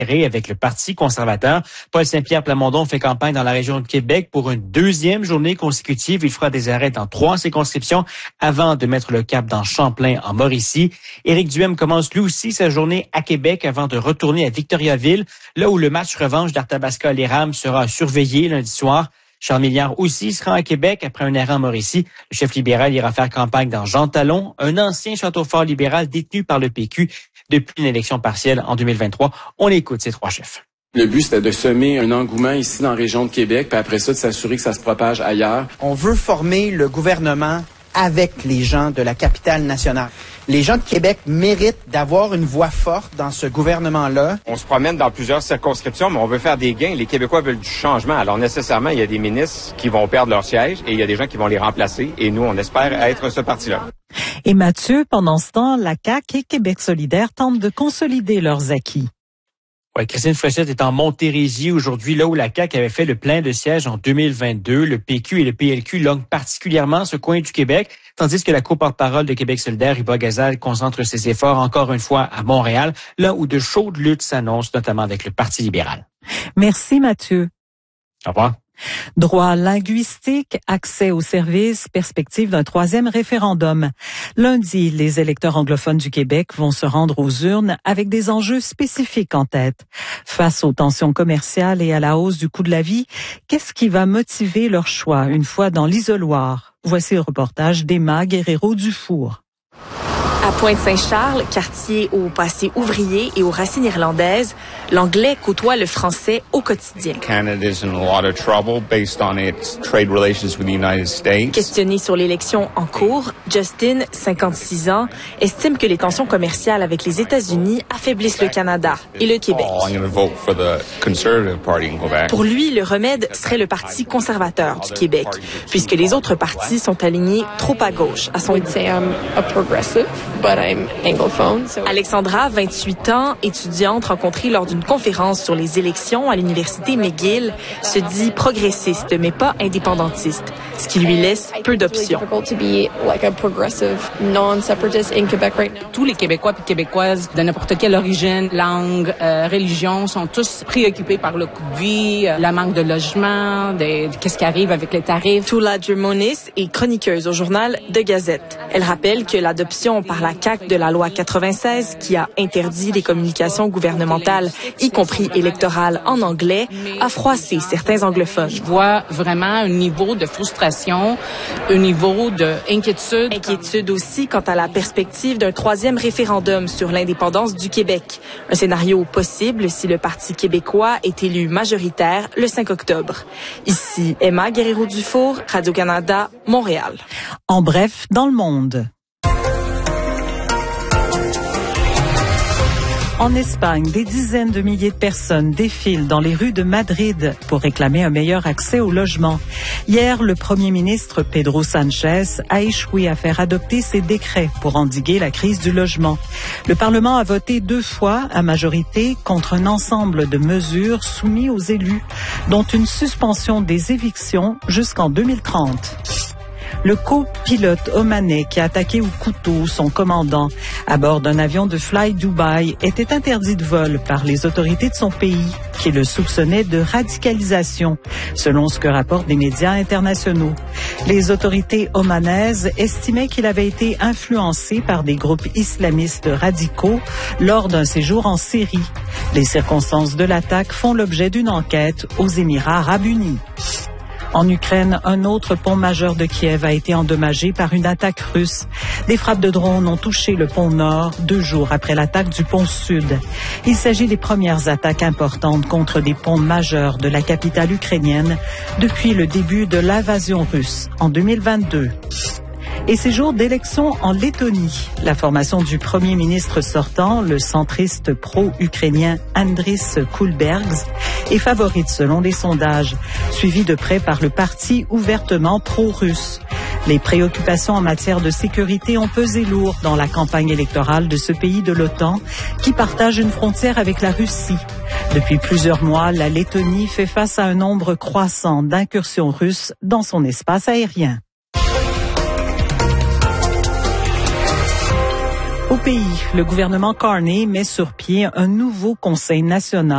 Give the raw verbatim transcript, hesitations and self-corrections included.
avec le Parti conservateur. Paul Saint-Pierre Plamondon fait campagne dans la région de Québec pour une deuxième journée consécutive. Il fera des arrêts dans trois circonscriptions avant de mettre le cap dans Champlain, en Mauricie. Éric Duhem commence lui aussi sa journée à Québec avant de retourner à Victoriaville, là où le match revanche d'Arthabasca-Les Rams sera surveillé lundi soir. Charles Milliard aussi se rend à Québec après un arrêt en Mauricie. Le chef libéral ira faire campagne dans Jean Talon, un ancien château fort libéral détenu par le P Q depuis une élection partielle en deux mille vingt-trois. On écoute ces trois chefs. Le but, c'était de semer un engouement ici dans la région de Québec, puis après ça, de s'assurer que ça se propage ailleurs. On veut former le gouvernement avec les gens de la capitale nationale. Les gens de Québec méritent d'avoir une voix forte dans ce gouvernement-là. On se promène dans plusieurs circonscriptions, mais on veut faire des gains. Les Québécois veulent du changement. Alors nécessairement, il y a des ministres qui vont perdre leur siège et il y a des gens qui vont les remplacer. Et nous, on espère être ce parti-là. Et Mathieu, pendant ce temps, la C A Q et Québec solidaire tentent de consolider leurs acquis. Ouais, Christine Fréchette est en Montérégie aujourd'hui, là où la C A Q avait fait le plein de sièges en deux mille vingt-deux. Le P Q et le P L Q lognent particulièrement ce coin du Québec, tandis que la co-porte-parole de Québec solidaire, Yva Gazal, concentre ses efforts encore une fois à Montréal, là où de chaudes luttes s'annoncent, notamment avec le Parti libéral. Merci Mathieu. Au revoir. Droit linguistique, accès aux services, perspective d'un troisième référendum. Lundi, les électeurs anglophones du Québec vont se rendre aux urnes avec des enjeux spécifiques en tête. Face aux tensions commerciales et à la hausse du coût de la vie, qu'est-ce qui va motiver leur choix une fois dans l'isoloir? Voici le reportage d'Emma Guerrero-Dufour. À Pointe-Saint-Charles, quartier au passé ouvrier et aux racines irlandaises, l'anglais côtoie le français au quotidien. Canada's in a lot of trouble based on its trade relations with the United States. Questionné sur l'élection en cours, Justin, cinquante-six ans, estime que les tensions commerciales avec les États-Unis affaiblissent le Canada et le Québec. Oh, I'm going to vote for the Conservative Party in Quebec. Pour lui, le remède serait le Parti conservateur du Québec, puisque les autres partis sont alignés trop à gauche, à son goût. But I'm anglophone, so... Alexandra, vingt-huit ans, étudiante rencontrée lors d'une conférence sur les élections à l'université McGill, se dit progressiste mais pas indépendantiste, ce qui lui laisse peu d'options. Tous les Québécois et Québécoises de n'importe quelle origine, langue, euh, religion sont tous préoccupés par le coût de vie, euh, le manque de logement, de, de qu'est-ce qui arrive avec les tarifs. Tula Germonis est chroniqueuse au journal de Gazette. Elle rappelle que l'adoption par la C A Q de la loi quatre-vingt-seize qui a interdit les communications gouvernementales, y compris électorales en anglais, a froissé certains anglophones. Je vois vraiment un niveau de frustration, un niveau d'inquiétude. Inquiétude aussi quant à la perspective d'un troisième référendum sur l'indépendance du Québec. Un scénario possible si le Parti québécois est élu majoritaire le cinq octobre. Ici, Emma Guerrero-Dufour, Radio-Canada, Montréal. En bref, dans le monde. En Espagne, des dizaines de milliers de personnes défilent dans les rues de Madrid pour réclamer un meilleur accès au logement. Hier, le Premier ministre Pedro Sánchez a échoué à faire adopter ses décrets pour endiguer la crise du logement. Le Parlement a voté deux fois à majorité contre un ensemble de mesures soumises aux élus, dont une suspension des évictions jusqu'en deux mille trente. Le copilote omanais qui a attaqué au couteau son commandant à bord d'un avion de Fly Dubai était interdit de vol par les autorités de son pays qui le soupçonnaient de radicalisation, selon ce que rapportent des médias internationaux. Les autorités omanaises estimaient qu'il avait été influencé par des groupes islamistes radicaux lors d'un séjour en Syrie. Les circonstances de l'attaque font l'objet d'une enquête aux Émirats arabes unis. En Ukraine, un autre pont majeur de Kiev a été endommagé par une attaque russe. Des frappes de drones ont touché le pont nord deux jours après l'attaque du pont sud. Il s'agit des premières attaques importantes contre des ponts majeurs de la capitale ukrainienne depuis le début de l'invasion russe en deux mille vingt-deux. Et ces jours d'élection en Lettonie. La formation du premier ministre sortant, le centriste pro-ukrainien Andris Kulbergs, est favorite selon les sondages, suivi de près par le parti ouvertement pro-russe. Les préoccupations en matière de sécurité ont pesé lourd dans la campagne électorale de ce pays de l'OTAN qui partage une frontière avec la Russie. Depuis plusieurs mois, la Lettonie fait face à un nombre croissant d'incursions russes dans son espace aérien. Au pays, le gouvernement Carney met sur pied un nouveau conseil national